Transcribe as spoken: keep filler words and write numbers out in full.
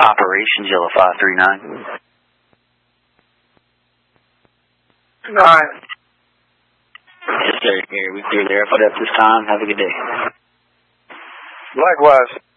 Operations Yellow five three nine. Nine. Yes, sir. Here, we clear the airport at this time. Have a good day. Likewise.